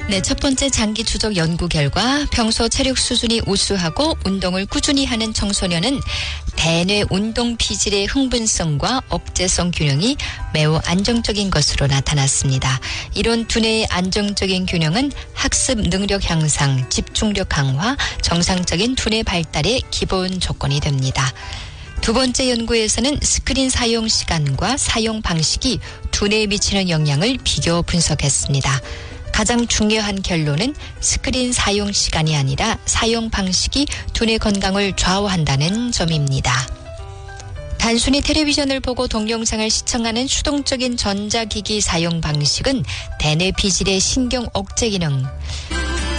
네, 첫 번째 장기 추적 연구 결과 평소 체력 수준이 우수하고 운동을 꾸준히 하는 청소년은 대뇌 운동 피질의 흥분성과 억제성 균형이 매우 안정적인 것으로 나타났습니다. 이런 두뇌의 안정적인 균형은 학습 능력 향상, 집중력 강화, 정상적인 두뇌 발달의 기본 조건이 됩니다. 두 번째 연구에서는 스크린 사용 시간과 사용 방식이 두뇌에 미치는 영향을 비교 분석했습니다. 가장 중요한 결론은 스크린 사용 시간이 아니라 사용 방식이 두뇌 건강을 좌우한다는 점입니다. 단순히 텔레비전을 보고 동영상을 시청하는 수동적인 전자기기 사용 방식은 대뇌 피질의 신경 억제 기능,